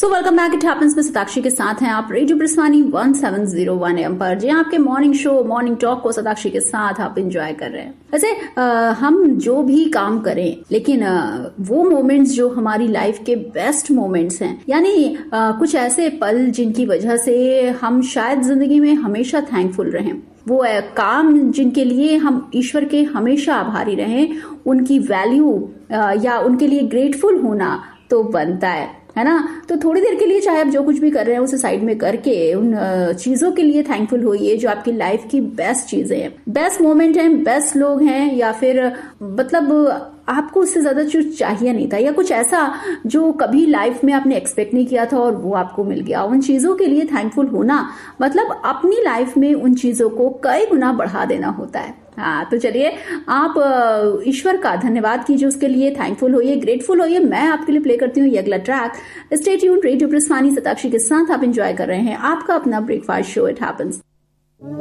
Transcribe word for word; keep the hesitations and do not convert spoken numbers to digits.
So welcome back, it happens में सताक्षी के साथ हैं आप radio ब्रिस्वानी one seven zero one M पर, जी आपके मॉर्निंग शो मॉर्निंग टॉक को सताक्षी के साथ आप एंजॉय कर रहे हैं। वैसे आ, हम जो भी काम करें, लेकिन आ, वो मोमेंट्स जो हमारी लाइफ के बेस्ट मोमेंट्स हैं, यानी आ, कुछ ऐसे पल जिनकी वजह से हम शायद जिंदगी में हमेशा थैंकफुल रहें, वो काम जिनके लिए हम ईश्वर के हमेशा आभारी रहें, उनकी वैल्यू या उनके लिए ग्रेटफुल होना तो बनता है है ना। तो थोड़ी देर के लिए चाहे आप जो कुछ भी कर रहे हैं उसे साइड में करके उन चीजों के लिए थैंकफुल होइए जो आपकी लाइफ की बेस्ट चीजें हैं, बेस्ट मोमेंट हैं, बेस्ट लोग हैं, या फिर मतलब आपको उससे ज्यादा कुछ चाहिए नहीं था, या कुछ ऐसा जो कभी लाइफ में आपने एक्सपेक्ट नहीं किया था और वो आपको मिल गया। उन चीजों के लिए थैंकफुल होना मतलब अपनी लाइफ में उन चीजों को कई गुना बढ़ा देना होता है। हाँ, तो चलिए आप ईश्वर का धन्यवाद कीजिए, उसके लिए थैंकफुल होइए, ग्रेटफुल होइए। मैं आपके लिए प्ले करती हूँ ये अगला track. Stay tuned, radio ब्रिस्वानी Satakshi के साथ आप एंजॉय कर रहे हैं आपका अपना ब्रेकफास्ट शो इट हैपेंस।